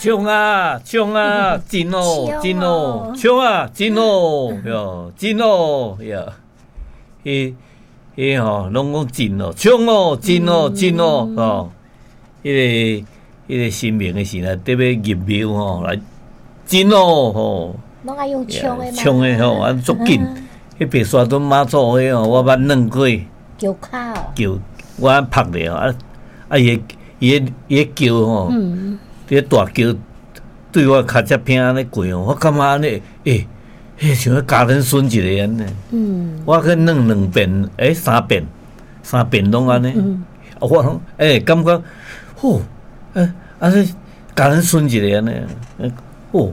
冲啊冲啊，真哦真哦，冲啊真哦哟真哦哟，吼，拢讲真哦，冲哦真哦真哦哦，迄个神明的时呢，得要入庙吼来真哦吼， 拢爱用冲的嘛， 冲的吼，啊足紧，迄白沙屯妈祖迄吼，我捌弄过， 桥卡哦， 桥我拍了伊个桥吼，迄大桥对我较接偏安尼过哦，我感觉安尼迄像咧家人孙一个安尼，我去弄2遍，3遍拢安尼，我讲感觉吼，安尼家人孙一个安尼，吼。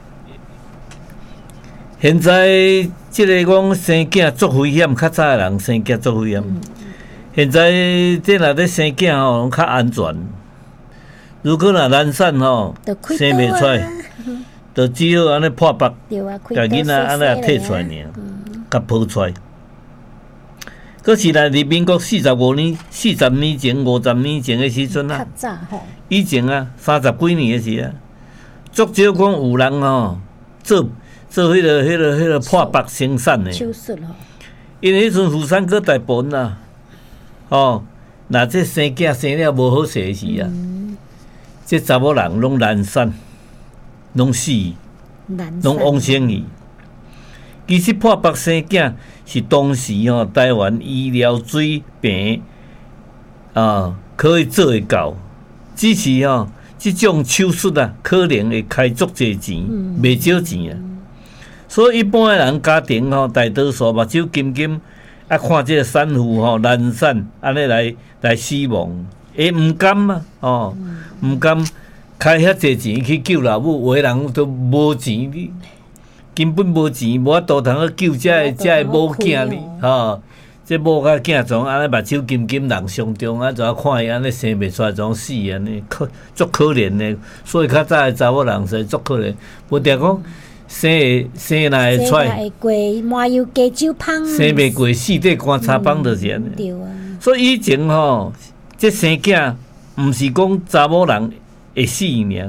现在即个讲生囝足危险，较早的人生囝足危险。现在这若咧生囝吼，较安全。如果若懒散吼，生袂出来，就只好安尼破腹，甲囡仔安尼摕出来尔，甲抱出来。可是来伫民国40年前、50年前的时阵啊，以前啊30几年的时啊，足少讲有人吼做迄个破腹生产的，因为迄阵妇产科大部分啊，若这生囝生了无好势时啊，这查某人拢懒散，拢死，拢往生去。其实破腹生囝是当时台湾医疗水平可以做会到，只是这种手术啊，可能会开足侪钱，袂少钱啊。所以一般的人家庭大多数目睭金金啊，看这个产妇懒散安尼来死亡，毋甘啊，毋甘开遐侪钱去救老母，有的人都无钱，你根本无钱，无法度通去救这个某囝哩，这某甲囝从安尼目睭金金人伤重啊，就看伊安尼生袂出来，种死安尼，足可怜的。所以较早的查某人是足可怜，无定讲。生哪会出来？ 会过麻油加酒芳， 生袂过4块棺柴棒就是安尼。 对啊。 所以以前这生囝毋是讲查某人会死尔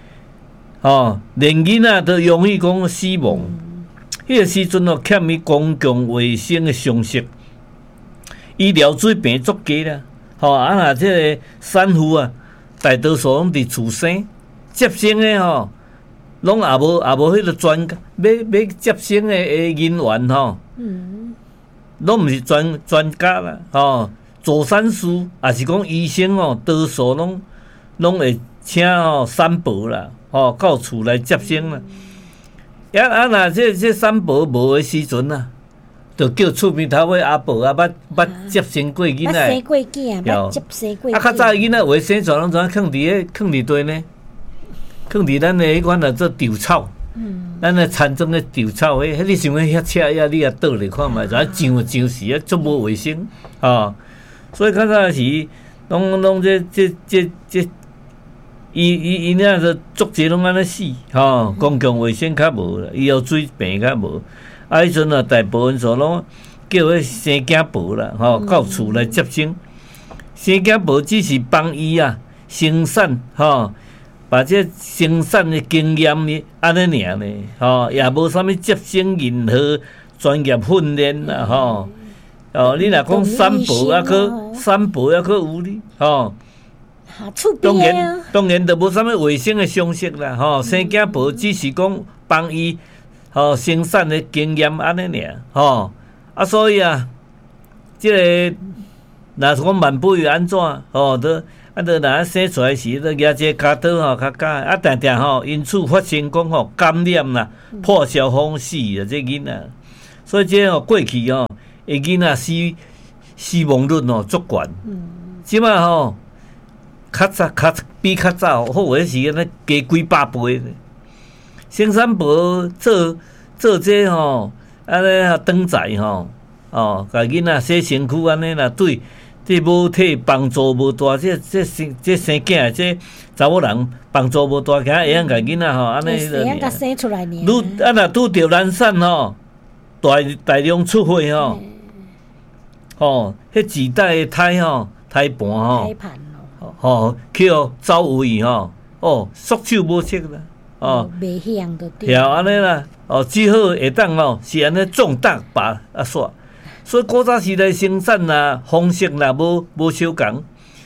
连囡仔都容易讲死亡。迄个时阵欠伊公共卫生的常识，医疗水平足低啦。若这个产妇啊，大多数拢伫厝生，接生的拢也无迄个专要接生的人员拢毋是专家啦助产士也是讲医生多数拢会请产婆啦到厝来接生啦。若这产婆无的时阵啊，就叫厝边头尾阿婆啊，捌接生过囡仔， 生过囝，捌接生过。 较早囡仔话生出来拢怎放伫地呢？放伫咱的迄款做稻草，咱的田中的稻草，迄你想遐车呀，你也倒来看觅，就上时足无卫生所以较早时，拢这伊那个足济拢安尼死公共卫生较无啦，医疗水平较无。迄阵大部分所拢叫迄生囝婆啦到厝来接生。生囝婆只是帮伊生产把这生产的经验呢，安尼尔呢，也无啥物接生任何专业训练啦，你若讲产婆还可有哩，当然就无啥物卫生的常识啦，生囝婆只是讲帮伊生产的经验安尼尔，所以这个若是讲万不如安怎都。若生出来时，都举这骹刀较假，定定因此发生讲感染啦、破伤风死这囡仔，所以这过去囡仔死亡率足悬。即摆比较早好个时安尼加几百倍。生产婆做这安尼长在甲囡仔洗身躯安尼啦对。这母体帮助无大，这生囝这查某人帮助无大，惊会晓甲囡仔安尼会晓生出来呢。 若拄着懒散大量出血迄脐带的胎盘去走位束手无策啦， 袂响的对。 晓安尼啦，只好会当是安尼种大把煞。所以古早时代生产啦、方式啦，无相共，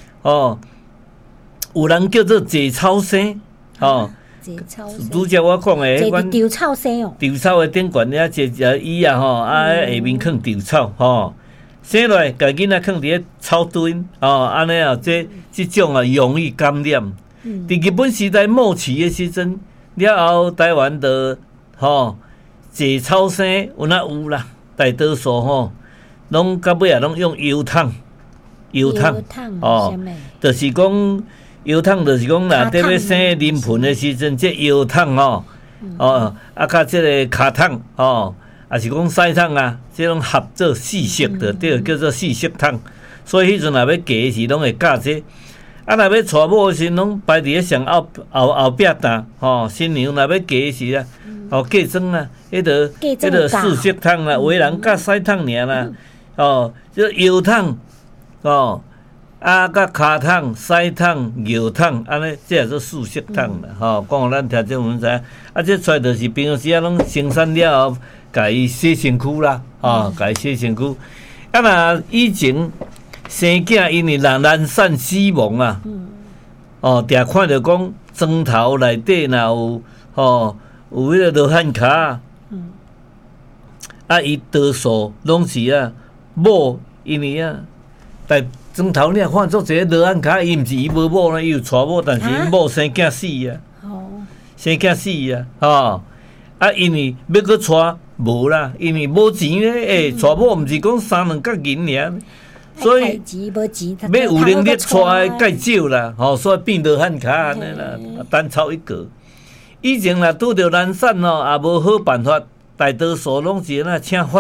有人叫做坐草生，拄则我讲的， 坐稻草生哦， 稻草的顶悬遐坐椅啊下面放稻草生落来，甲囡仔放伫咧草堆安尼即种容易感染。伫日本时代末期的时阵，了后台湾的坐草生有啦，大多数拢到尾拢用油桶，就是讲油桶，就是讲若伫要生临盆的时阵，这油桶甲即个卡桶也是讲屎桶啊，即种合作四色的，对，叫做四色桶。所以迄阵若要嫁时，拢会教这。若要娶某时，拢排伫咧上后壁担新娘若要嫁时啊，嫁妆啊，迄个四色桶啦，有的人甲屎桶尔啦，即油桶甲骹桶、屎桶、尿桶，安尼这也做四色桶啦。讲互咱听众们知，这出来就是平时拢生产了后。甲伊洗身躯啦，甲伊洗身躯。若以前生囝因为难产死亡啊，定看着讲床头内底若有迄个罗汉骹，伊多数拢是某，因为但床头你看做一个罗汉骹，伊毋是伊无某呢，伊有娶某，但是伊某生囝死啊，生囝死啊，因为要搁娶。无啦，因为无钱咧，娶某毋是讲3、2角银尔，所以要有能力娶介少啦，所以变罗汉骹安尼啦，单操一个。以前若拄着难产也无好办法，大多数拢是请法